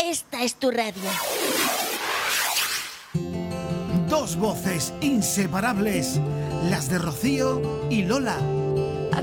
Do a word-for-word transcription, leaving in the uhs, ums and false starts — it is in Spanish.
esta es tu radio. Dos voces inseparables, las de Rocío y Lola.